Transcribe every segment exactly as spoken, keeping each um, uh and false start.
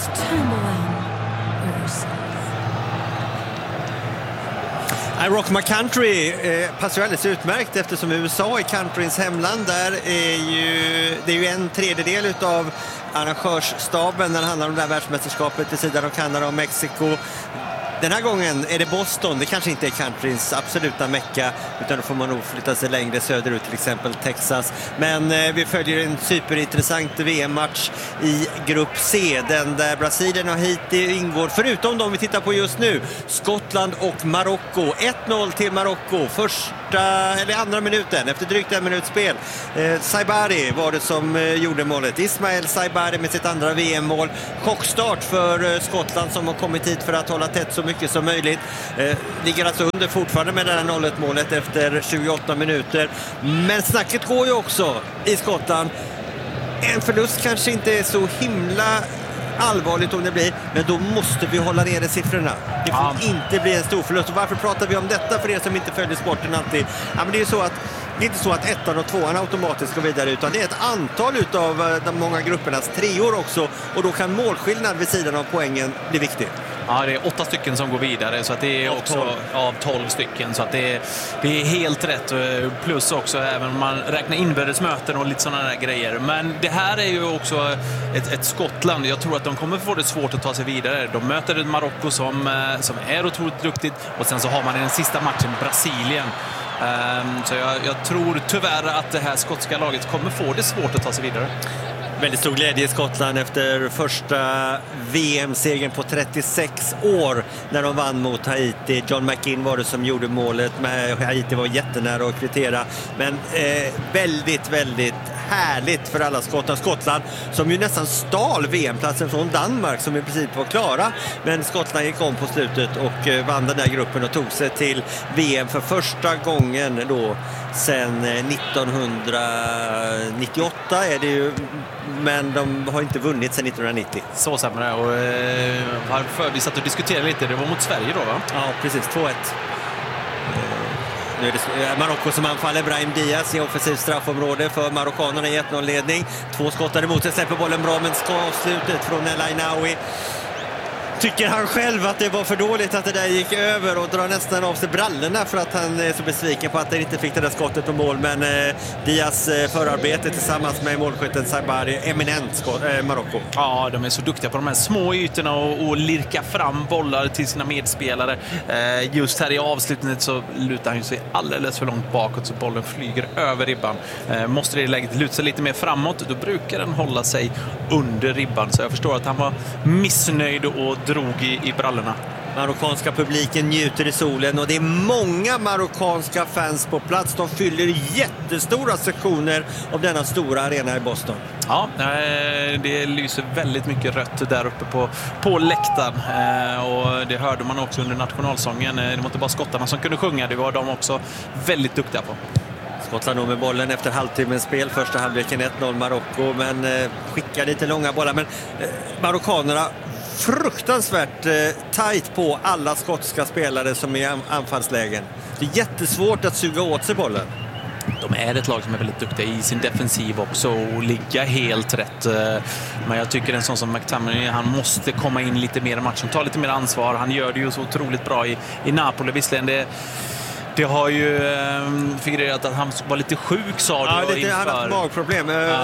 Timberland Overseas. Rock Country eh, passar ju alldeles utmärkt eftersom U S A är countryns hemland. Där är ju, det är ju en tredjedel utav arrangörsstaben när det handlar om det här världsmästerskapet vid sidan av Kanada och Mexiko. Den här gången är det Boston, det kanske inte är countryns absoluta mecka, utan då får man nog flytta sig längre söderut, till exempel Texas. Men eh, vi följer en superintressant V M-match i grupp C, den där Brasilien och Haiti ingår, förutom de vi tittar på just nu, Skottland och Marocko. ett noll till Marocko, första eller andra minuten, efter drygt en minut spel. Eh, Saibari var det som eh, gjorde målet. Ismael Saibari med sitt andra V M-mål. Chockstart för eh, Skottland som har kommit hit för att hålla tätt så mycket som möjligt. Eh, ligger alltså under fortfarande med det här noll ett målet efter tjugoåtta minuter. Men snacket går ju också i Skottland. En förlust kanske inte är så himla allvarligt om det blir, men då måste vi hålla nere siffrorna. Det får ja. inte bli en stor förlust. Och varför pratar vi om detta för er som inte följer sporten alltid? Ja, men det är ju så att det är inte så att ettan och tvåan automatiskt går vidare, utan det är ett antal utav de många gruppernas treor också, och då kan målskillnad vid sidan av poängen bli viktig. Ja, det är åtta stycken som går vidare, så att det är också av tolv stycken, så att det är, det är helt rätt. Plus också även om man räknar inbördesmöten och lite sådana där grejer. Men det här är ju också ett, ett Skottland. Jag tror att de kommer få det svårt att ta sig vidare. De möter ett Marocko som, som är otroligt duktigt, och sen så har man i den sista matchen Brasilien. Um, så jag, jag tror tyvärr att det här skotska laget kommer få det svårt att ta sig vidare. Väldigt stor glädje i Skottland efter första V M-segern på trettiosex år när de vann mot Haiti. John McInn var det som gjorde målet, men Haiti var jättenära att kvittera. Men eh, väldigt, väldigt härligt för alla Skottland. Skottland som ju nästan stal V M-platsen från Danmark som i princip var klara. Men Skottland gick om på slutet och eh, vann den där gruppen och tog sig till V M för första gången då sen nittonhundranittioåtta är det ju, men de har inte vunnit sedan nittonhundranittio. Så sämre, och eh, varför vi satt och diskuterade lite, det var mot Sverige då, va? Ja, precis, två ett. Nu är det Marocko som anfaller. Brahim Diaz i offensiv straffområde för marockanerna i ett noll-ledning. Två skottar emot sig, släpper bollen bra, men ska avslutet från El Ainaoui. Tycker han själv att det var för dåligt att det där gick över, och drar nästan av sig brallorna för att han är så besviken på att han inte fick det där skottet på mål. Men eh, Diaz eh, förarbete tillsammans med målskytten Saibari, eminent skott, eh, Marocko. Ja, de är så duktiga på de här små ytorna och, och lirka fram bollar till sina medspelare. Eh, just här i avslutningen så lutar han sig alldeles för långt bakåt så bollen flyger över ribban. Eh, måste det i läget luta sig lite mer framåt, då brukar den hålla sig under ribban. Så jag förstår att han var missnöjd och drog i, i brallorna. Marockanska publiken njuter i solen, och det är många marockanska fans på plats. De fyller jättestora sektioner av denna stora arena i Boston. Ja, det lyser väldigt mycket rött där uppe på, på läktaren, och det hörde man också under nationalsången. Det var inte bara skottarna som kunde sjunga, det var de också väldigt duktiga på. Skottland med bollen efter halvtimmens spel, första halvleken ett noll Marocko, men eh, skickar lite långa bollar, men eh, marockanerna fruktansvärt eh, tajt på alla skotska spelare som är i anfallslägen. Det är jättesvårt att suga åt sig bollen. De är ett lag som är väldigt duktiga i sin defensiv också och ligga helt rätt. Men jag tycker en sån som McTominay, han måste komma in lite mer i matchen, ta lite mer ansvar. Han gör det ju så otroligt bra i, i Napoli. Visserligen det Det har ju eh, figurerat att han var lite sjuk, sa du. Ja, lite, inför... han har haft magproblem. Ja.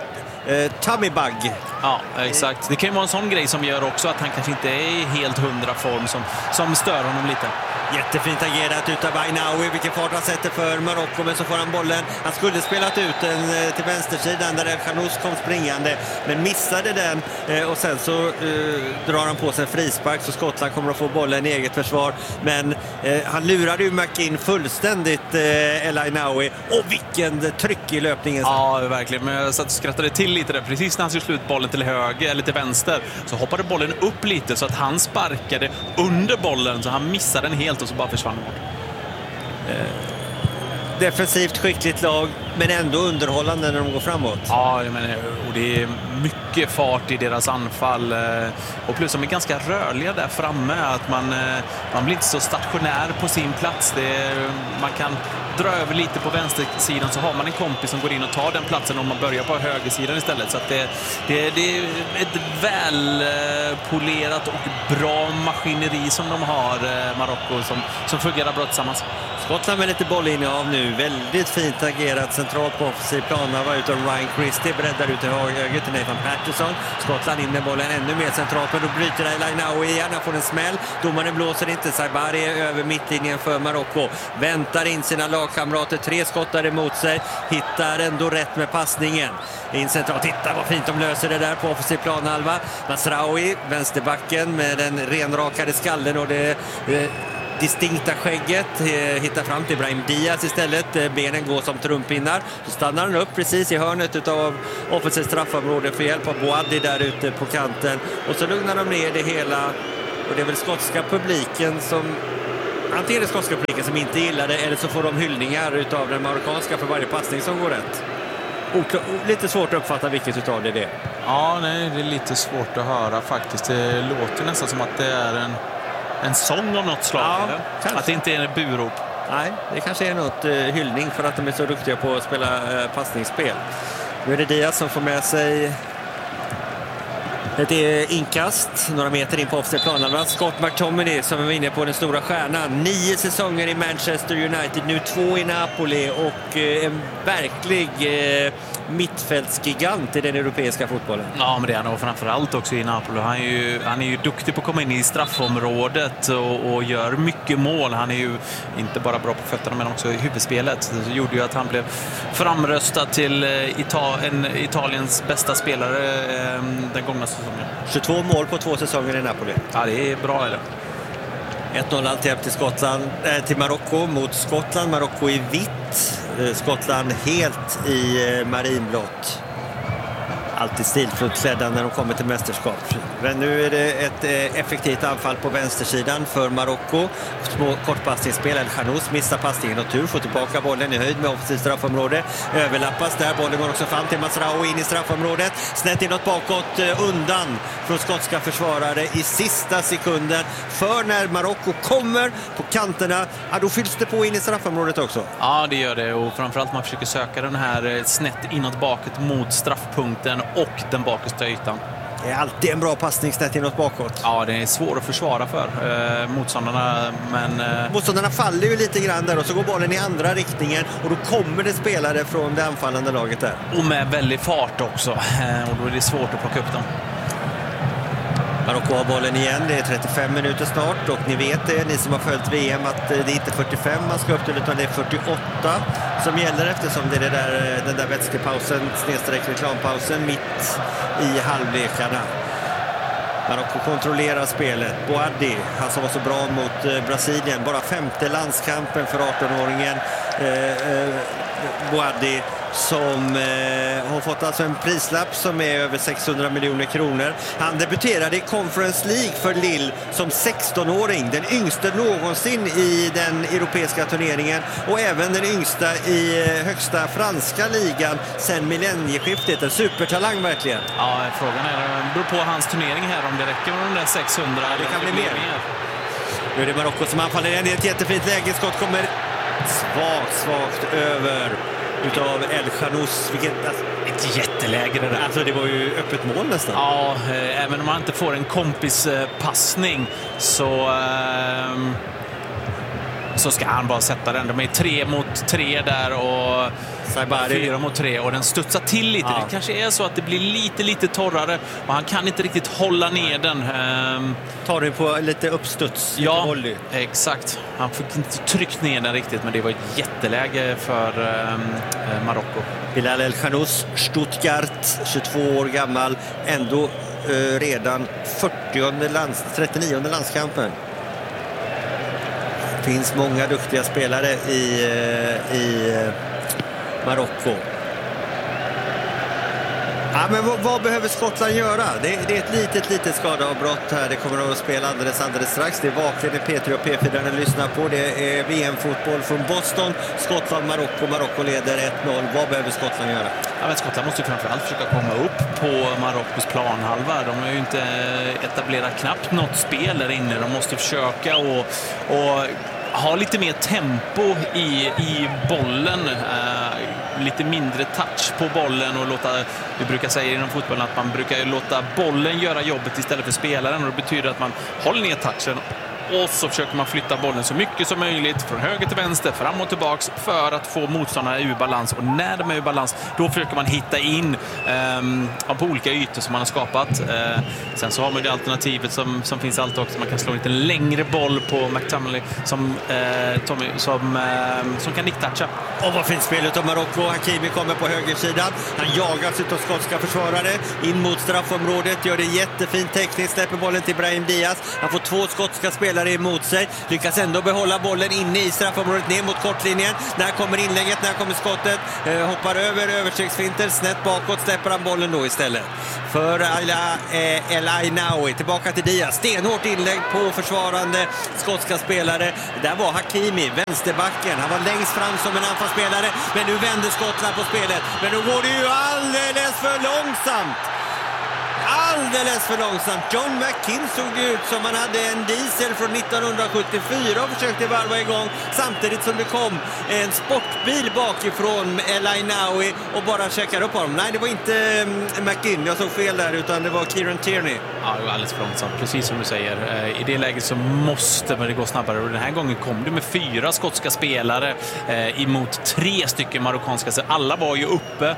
Uh, tummy bug. Ja, exakt. Det kan ju vara en sån grej som gör också att han kanske inte är i helt hundra form som, som stör honom lite. Jättefint agerat utav Ainaoui, vilken fart han sätter för Marocko, men så får han bollen. Han skulle spelat ut den till vänstersidan där Khanous kom springande, men missade den, och sen så uh, drar han på sig en frispark, så Skottland kommer att få bollen i eget försvar. Men uh, han lurade ju McInn fullständigt, uh, El Ainaoui, och vilken tryck i löpningen. Ja, verkligen. Men jag satt och skrattade till lite där. Precis när han skulle slut bollen till höger eller till vänster, så hoppade bollen upp lite så att han sparkade under bollen, så han missade den helt och så bara försvann bort. Eh, defensivt skickligt lag, men ändå underhållande när de går framåt. Ja, men, och det är mycket fart i deras anfall. Och plus de är ganska rörliga där framme. Att man, man blir inte så stationär på sin plats. Det är, man kan dra över lite på vänstersidan så har man en kompis som går in och tar den platsen om man börjar på högersidan istället. Så att det, det, det är ett välpolerat och bra maskineri som de har, Marocko, som, som fungerar bra tillsammans. Skottland med lite bollinnehav nu. Väldigt fint agerat centralt på offensiv plan. Han var ute och Ryan Christie breddar ut till höger till Nathan Patterson. Skottland in med bollen ännu mer centralt, men då bryter El Ainaoui igen. Han får en smäll. Domaren blåser inte. Saibari är över mittlinjen för Marocko. Väntar in sina lagkamrater. Tre skottar emot sig. Hittar ändå rätt med passningen. In centralt. Titta vad fint de löser det där på offensiv planhalva. Masraoui, vänsterbacken med den renrakade skallen och det... det distinkta skägget, hittar fram till Brahim Diaz istället. Benen går som trumpinnar. Så stannar han upp precis i hörnet av offensivt straffområde för hjälp av Boadi där ute på kanten. Och så lugnar de ner det hela. Och det är väl skotska publiken som... Antingen är det skotska publiken som inte gillar det, eller så får de hyllningar utav den marockanska för varje passning som går rätt. Och lite svårt att uppfatta vilket utav det är det. Ja, nej, det är lite svårt att höra faktiskt. Det låter nästan som att det är en... En sång av något slag, ja, eller? Att det inte är en burop. Nej, det kanske är något eh, hyllning för att de är så duktiga på att spela eh, passningsspel. Nu är det Diaz som får med sig ett inkast, några meter in på offside planen. Scott McTominay som är inne på den stora stjärnan. Nio säsonger i Manchester United, nu två i Napoli och eh, en verklig eh, mittfältsgigant i den europeiska fotbollen. Ja, men det är han framförallt också i Napoli. Han är ju, han är ju duktig på att komma in i straffområdet och, och gör mycket mål. Han är ju inte bara bra på fötterna men också i huvudspelet. Det gjorde ju att han blev framröstad till Ita- en Italiens bästa spelare eh, den gångna säsongen. tjugotvå mål på två säsonger i Napoli. Ja, det är bra, är det. ett noll alltid till Skottland, äh, till Marocko mot Skottland. Marocko i vitt, Skottland helt i eh, marinblått. Alltid stilfullt klädda när de kommer till mästerskap. Men nu är det ett eh, effektivt anfall på vänstersidan för Marocko. Små kortpassningsspel. El Khanous missar passningen och tur. Får tillbaka bollen i höjd med offensivt straffområde. Överlappas där. Bollen går också fram till Masraoui in i straffområdet. Snett inåt bakåt eh, undan från skotska försvarare i sista sekunden. För när Marocko kommer på kanterna, ja, då fylls det på in i straffområdet också. Ja, det gör det. Och framförallt man försöker söka den här snett inåt bakåt mot straffpunkten och den bakersta ytan. Det är alltid en bra passning snett inåt bakåt. Ja, det är svårt att försvara för eh, motståndarna. Men, eh... Motståndarna faller ju lite grann där och så går bollen i andra riktningen och då kommer det spelare från det anfallande laget där. Och med väldigt fart också. Eh, och då är det svårt att plocka upp dem. Marocko har bollen igen, det är trettiofem minuter snart och ni vet det, ni som har följt V M, att det är inte fyrtiofem man ska upp till utan det är fyrtioåtta som gäller eftersom det är det där, den där vätskepausen, snedsträck reklampausen mitt i halvlekarna. Marocko kontrollerar spelet. Boadi, han som var så bra mot Brasilien, bara femte landskampen för arton-åringen eh, eh, Boadi som eh, har fått alltså en prislapp som är över sexhundra miljoner kronor. Han debuterade i Conference League för Lille som sexton-åring, den yngste någonsin i den europeiska turneringen och även den yngsta i eh, högsta franska ligan sedan millennieskiftet. En supertalang verkligen. Ja, frågan är, det beror på hans turnering här om det räcker med de där sexhundra. Ja, det kan bli mer. mer. Nu är det Marocko som anfaller igen i ett jättefint läge. Skott kommer svagt, svagt över utav El Khanous. Vilket, alltså, ett jätteläge det där. Alltså det var ju öppet mål nästan. Ja, eh, även om man inte får en kompispassning så eh, så ska han bara sätta den. De är tre mot tre där och Saibari. fyra mot tre och den studsar till lite. Ja. Det kanske är så att det blir lite lite torrare och han kan inte riktigt hålla ner den. Um, Tar du på lite uppstuds? Ja, lite volley. Exakt. Han fick inte tryckt ner den riktigt, men det var ett jätteläge för um, Marocko. Bilal El Khanous, Stuttgart, tjugotvå år gammal, ändå uh, redan fyrtionde lands, trettionionde landskampen. Det finns många duktiga spelare i, uh, i uh, Marocko. Ja, men vad, vad behöver Skottland göra? Det, det är ett litet, litet skadeavbrott här. Det kommer att spela alldeles, alldeles strax. Det är Vakligen P tre och P fyra ni lyssnar på. Det är V M-fotboll från Boston. Skottland, Marocko. Marocko leder ett noll. Vad behöver Skottland göra? Ja, men Skottland måste ju framförallt försöka komma upp på Marockos planhalva. De har ju inte etablerat knappt något spel där inne. De måste försöka och... och ha lite mer tempo i, i bollen, uh, lite mindre touch på bollen och låta, vi brukar säga inom fotbollen att man brukar låta bollen göra jobbet istället för spelaren, och det betyder att man håller ner touchen och så försöker man flytta bollen så mycket som möjligt från höger till vänster, fram och tillbaks för att få motståndarna ur balans, och när de är ur balans då försöker man hitta in um, på olika ytor som man har skapat. Uh, sen så har man det alternativet som, som finns alltid också, man kan slå en lite längre boll på McTominay som, uh, Tommy, som, uh, som kan nick-toucha. Och vad fint spel av Marocko. Hakimi kommer på högersidan. Han jagas utav skotska försvarare in mot straffområdet, gör det jättefint tekniskt, släpper bollen till Brahim Diaz. Han får två skotska spelare emot sig, lyckas ändå behålla bollen inne i straffområdet ner mot kortlinjen. När kommer inlägget, när kommer skottet, eh, hoppar över överstegsfinter, snett bakåt, släpper han bollen då istället för eh, El Ainaoui. Tillbaka till Diaz, stenhårt inlägg på försvarande skotska spelare. Där var Hakimi, vänsterbacken, han var längst fram som en anfallsspelare, men nu vänder Skottland på spelet, men då går det ju alldeles för långsamt. Alldeles för långsamt. John McKinn såg ut som han hade en diesel från nittonhundrasjuttiofyra och försökte varva igång samtidigt som det kom en sportbil bakifrån El Ainaoui och bara checkade upp honom. Nej, det var inte McKinn, jag såg fel där, utan det var Kieran Tierney. Ja, det var alldeles för långsamt, precis som du säger. I det läget så måste det gå snabbare, och den här gången kom det med fyra skotska spelare eh, emot tre stycken marockanska, så alla var ju uppe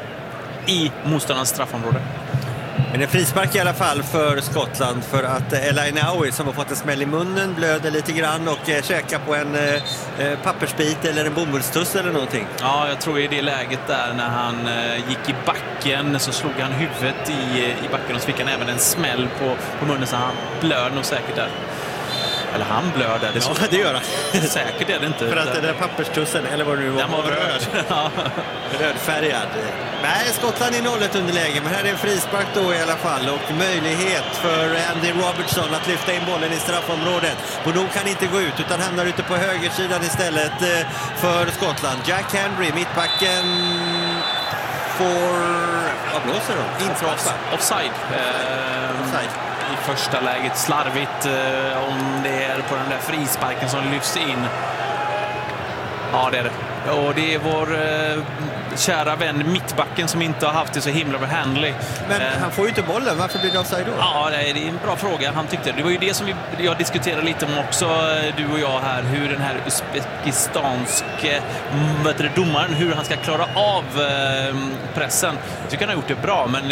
i motståndarnas straffområde. Men en frispark i alla fall för Skottland, för att El Ainaoui som har fått en smäll i munnen blöder lite grann och eh, käkar på en eh, pappersbit eller en bomullstuss eller någonting. Ja, jag tror i det läget där när han eh, gick i backen så slog han huvudet i, i backen och så fick han även en smäll på, på munnen, så han blöd nog säkert där. Eller han blöder. Det, ja, det gör han. Säkert är det inte. För att den där papperstussen, eller vad det nu var, den var röd. Ja. Rödfärgad. Nej, Skottland i nollet underläge, men här är en frispark då i alla fall, och möjlighet för Andy Robertson att lyfta in bollen i straffområdet. Bono kan inte gå ut utan hamnar ute på högersidan istället för Skottland. Jack Hendry, mittbacken, får... Vad blåser de? Inte offside. Offside. Eh, offside. I första läget slarvigt, eh, om det är på den där frisparken som lyfts in. Ja, det är det. Och det är vår eh, kära vän mittbacken som inte har haft det så himla med Hanley. Men eh, han får ju inte bollen, varför blir det offside då? Ja, det är en bra fråga. Han tyckte det var ju det som vi, jag diskuterade lite om också, du och jag här, hur den här uzbekistanske domaren, hur han ska klara av eh, pressen. Jag tycker han har gjort det bra, men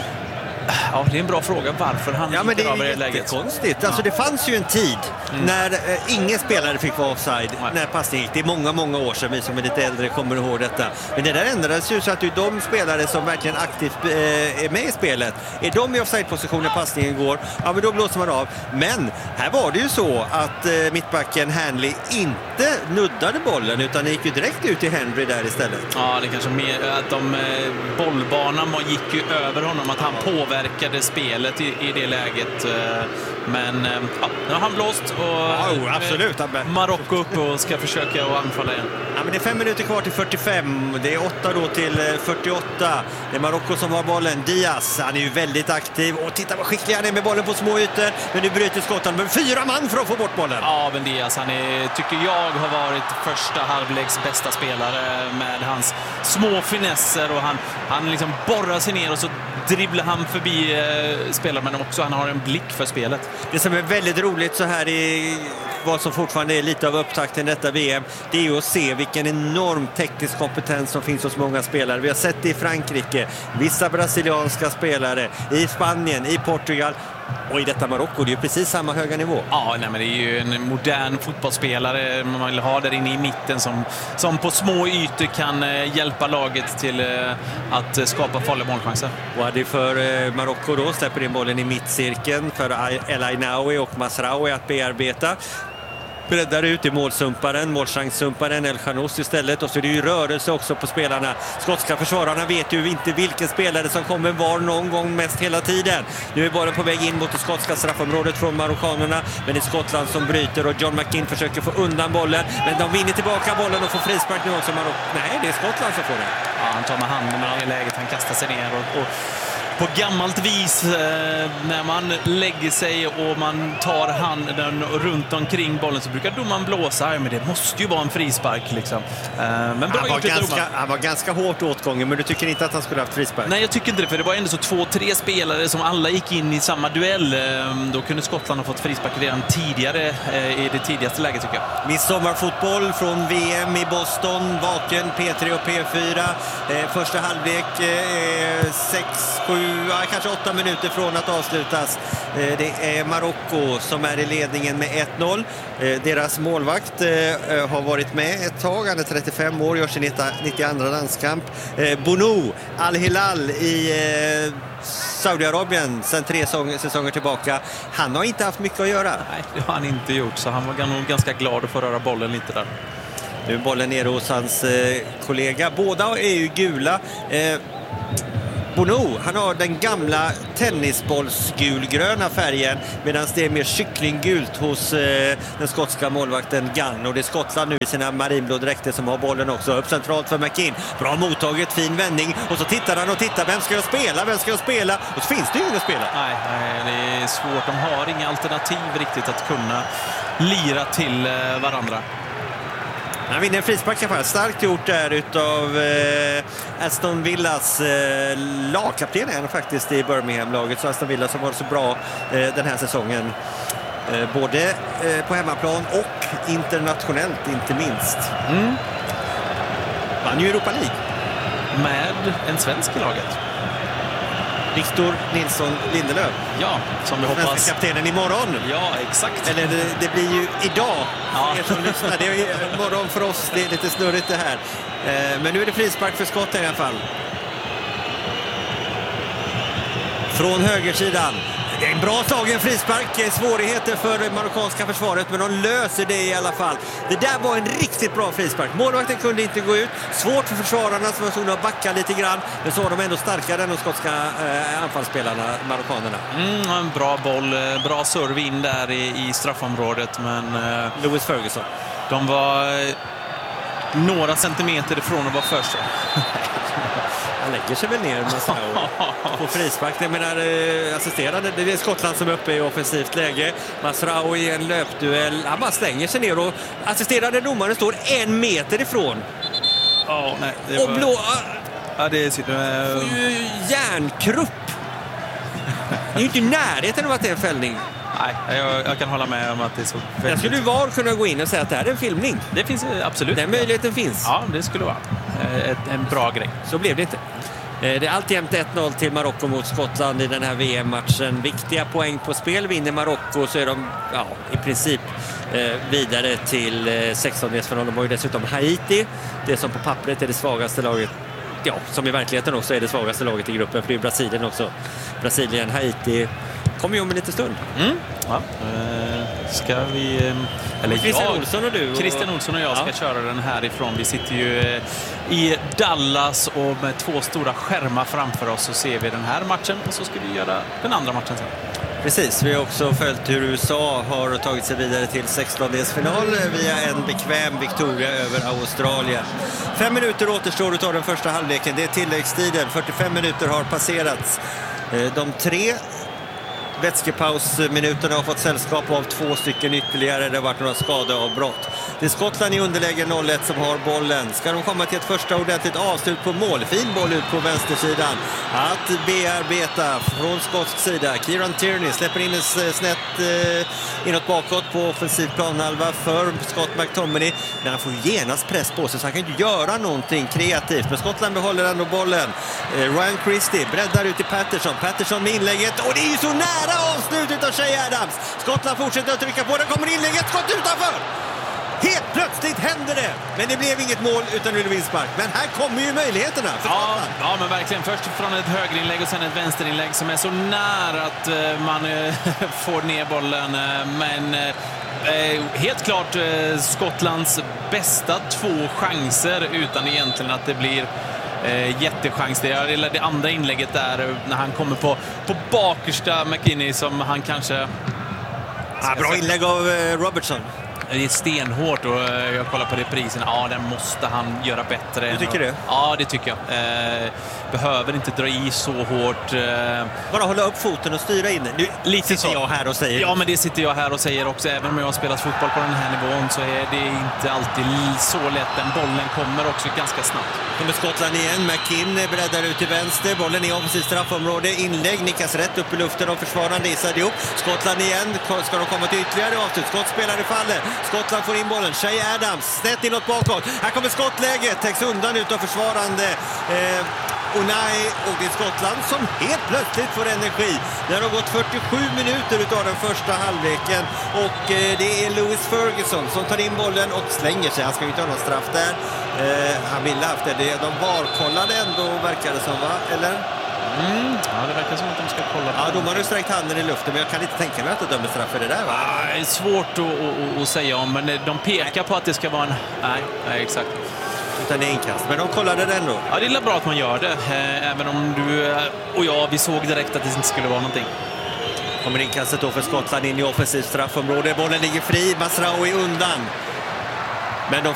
ja, det är en bra fråga varför han ja, men det är jättekonstigt. Alltså, det fanns ju en tid mm. när eh, ingen spelare fick vara offside. Nej. När passning gick. Det är många, många år sedan, vi som är lite äldre kommer ihåg detta. Men det där ändrades ju så att det är de spelare som verkligen aktivt eh, är med i spelet. Är de i offside-position när passningen går, ja, men då blåser man av. Men här var det ju så att eh, mittbacken Hanley inte nuddade bollen, utan det gick ju direkt ut till Henry där istället. Ja, det kanske mer att de eh, bollbanan gick ju över honom, att han påverkade verkade spelet i, i det läget, men ja, nu har han blåst och oh, absolut. Marocko upp och ska försöka att anfalla igen. Ja, men det är fem minuter kvar till fyrtiofem, det är åtta då till fyrtioåtta. Det är Marocko som har bollen. Diaz, han är ju väldigt aktiv och titta vad skicklig han är med bollen på små ytor, men nu bryter Skottland med fyra man för att få bort bollen. Ja, men Diaz, han är, tycker jag har varit första halvleks bästa spelare med hans små finesser, och han, han liksom borrar sig ner och så dribblar han förbi eh, spelare, men också han har en blick för spelet. Det som är väldigt roligt så här i vad som fortfarande är lite av upptakten i detta V M, det är ju att se vilken enorm teknisk kompetens som finns hos många spelare. Vi har sett det i Frankrike, vissa brasilianska spelare, i Spanien, i Portugal. Och i detta Marocko, det är ju precis samma höga nivå. Ja, nej, men det är ju en modern fotbollsspelare man vill ha där inne i mitten som, som på små ytor kan eh, hjälpa laget till eh, att skapa farliga målchanser. Och det är för eh, Marocko då, släpper in bollen i mittcirkeln för El Ainaoui och Masraoui att bearbeta. breddar ut i målsumparen, målchanssumparen El Khanos istället, och så är det ju rörelse också på spelarna. Skotska försvararna vet ju inte vilken spelare som kommer var någon gång mest hela tiden. Nu är bollen på väg in mot det skotska straffområdet från marockanerna, men det är Skottland som bryter och John McKinn försöker få undan bollen, men de vinner tillbaka bollen och får frispark nu också. Marok- Nej, det är Skottland som får det. Ja, han tar med handen i läget, han kastar sig ner och, och på gammalt vis eh, när man lägger sig och man tar handen runt omkring bollen så brukar domaren blåsa, men det måste ju vara en frispark liksom. Eh, men bra han, var gjort ganska, han var ganska hårt åtgången, men du tycker inte att han skulle ha haft frispark? Nej, jag tycker inte det, för det var ändå så två, tre spelare som alla gick in i samma duell. Eh, då kunde Skottland ha fått frispark redan tidigare eh, i det tidigaste läget tycker jag. Midsommarfotboll från V M i Boston, vaken P tre och P fyra. Eh, första halvlek eh, sex, sju, ja, kanske åtta minuter från att avslutas. Eh, det är Marocko som är i ledningen med ett noll. Eh, deras målvakt eh, har varit med ett tag, han är trettiofem år, gör sin nittioandra landskamp. Eh, Bounou Al-Hilal i eh, Saudiarabien sedan tre säsonger tillbaka. Han har inte haft mycket att göra. Nej, det har han inte gjort, så han var nog ganska glad att få röra bollen lite där. Nu är bollen nere hos hans eh, kollega. Båda är ju gula. Eh, Bounou, han har den gamla tennisbollsgulgröna färgen, medan det är mer kycklinggult hos eh, den skotska målvakten Gunn. Och det är Skottland nu i sina marinblådräkter som har bollen också. Upp centralt för McKinn. Bra mottaget, fin vändning. Och så tittar han och tittar. Vem ska jag spela? Vem ska jag spela? Och så finns det ju ingen att spela. Nej, nej, det är svårt. De har inga alternativ riktigt att kunna lira till eh, varandra. Han vinner en frispark i alla fall. Starkt gjort där utav eh, Aston Villas eh, lagkapten är han faktiskt i Birmingham-laget. Så Aston Villa som var så bra eh, den här säsongen. Eh, både eh, på hemmaplan och internationellt inte minst. Mm. Vann ju Europa League. Med en svensk i laget. Victor Nilsson Lindelöf. Ja, som vi hoppas. Svenska kaptenen imorgon. Ja, exakt. Eller det, det blir ju idag. Ja. Er som lyssnar. Det är morgon för oss. Det är lite snurrigt det här. Eh, men nu är det frispark för skott i alla fall. Från högersidan. Det är en bra tagen frispark. Svårigheter för det marockanska försvaret, men de löser det i alla fall. Det där var en riktigt bra frispark. Målvakten kunde inte gå ut. Svårt för försvararna som var tvungna att backa lite grann. Men så var de ändå starkare än de skotska eh, anfallsspelarna, marockanerna. Mm, en bra boll, bra serv in där i, i straffområdet, men eh, Lewis Ferguson. de var eh, några centimeter ifrån att vara först. Han lägger sig väl ner Masraoui på frispark. Jag menar, eh, assisterande, det är Skottland som är uppe i offensivt läge. Masraoui i en löpduell. Han bara slänger sig ner och assisterande domaren står en meter ifrån. Oh, nej, det och var... blå... Ja, det är sitt... Får ju järnkrupp. Det är ju inte i närheten av att det är en fällning. Nej, jag, jag kan hålla med om att det är så väldigt... Jag skulle ju var kunna gå in och säga att det här är en filmning. Det finns absolut. Den möjligheten finns. Ja, det skulle vara ett, en bra grej. Så blev det inte. Det är alltjämt ett noll till Marocko mot Skottland i den här V M-matchen. Viktiga poäng på spel. Vinner Marocko så är de ja, i princip eh, vidare till eh, sextondelsfinal. De har ju dessutom Haiti. Det som på pappret är det svagaste laget. Ja, som i verkligheten också är det svagaste laget i gruppen. För det är Brasilien också. Brasilien, Haiti kommer ju om en liten stund. Mm. Ja. Eh, ska vi... Eller Christian jag, Olsson och du. Och... Christian Olsson och jag ska ja. köra den härifrån. Vi sitter ju i Dallas och med två stora skärmar framför oss så ser vi den här matchen och så ska vi göra den andra matchen sen. Precis, vi har också följt hur U S A har tagit sig vidare till sextondelsfinal via en bekväm Victoria över Australien. Fem minuter återstår utav den första halvleken. Det är tilläggstiden. fyrtiofem minuter har passerats. De tre vätskepausminuterna har fått sällskap av två stycken ytterligare. Det har varit några skadeavbrott. Det är Skottland i underläge noll ett som har bollen. Ska de komma till ett första ordentligt avslut på mål? Fin boll ut på vänstersidan. Att bearbeta från skotsk sida. Kieran Tierney släpper in en snett eh, inåt bakåt på offensiv planhalva för Scott McTominay. Men han får genast press på sig så han kan inte göra någonting kreativt. Men Skottland behåller ändå bollen. Eh, Ryan Christie breddar ut till Patterson. Patterson med inlägget. Och det är ju så nära avslutet av Shea Adams. Skottland fortsätter att trycka på. Den kommer inlägget. Skott utanför. Helt plötsligt händer det! Men det blev inget mål utan det blev inspark. Men här kommer ju möjligheterna för ja, ja, men verkligen. Först från ett högerinlägg och sen ett vänsterinlägg som är så nära att uh, man uh, får ner bollen. Uh, men uh, helt klart uh, Skottlands bästa två chanser utan egentligen att det blir uh, jättechans. Det är det andra inlägget där uh, när han kommer på, på bakersta McKinney som han kanske... Ja, bra inlägg av uh, Robertson. Det är stenhårt och jag kollar på reprisen. Ja, den måste han göra bättre. Du tycker det? Ja, det tycker jag. Eh, behöver inte dra i så hårt. Eh. Bara hålla upp foten och styra in. Nu Lite sitter så. jag här och säger. Ja, men det sitter jag här och säger också. Även om jag har spelat fotboll på den här nivån så är det inte alltid så lätt. Den bollen kommer också ganska snabbt. Kommer Skottland igen. McKinn breddar ut till vänster. Bollen är offensivt straffområde. Inlägg nickas rätt upp i luften och försvarande Issa Diop. Skottland igen. Ska de komma till ytterligare avslut? Skottspelare faller. Skottland får in bollen. Shay Adams snett inåt bakåt. Här kommer skottläget. Täcks undan utav försvarande eh, Unai, och det är Skottland som helt plötsligt får energi. Det har gått fyrtiosju minuter utav den första halvleken och eh, det är Lewis Ferguson som tar in bollen och slänger sig. Han ska ju inte ha någon straff där. Eh, han ville haft det. det. De varkollade ändå, verkar det som, va? Eller? Mm. Ja, det verkar som att de ska kolla på. Ja, de har ju sträckt handen i luften, men jag kan inte tänka mig att de dömer straff för det där, va? Ja, det är svårt att, att, att säga om, men de pekar på att det ska vara en... Nej, nej exakt. Utan det är inkast. Men de kollade det ändå. Ja, det är bra att man gör det. Även om du och jag, vi såg direkt att det inte skulle vara någonting. Kommer inkastet då för Skottland in i offensivt straffområde. Bollen ligger fri. Masraoui undan. Men de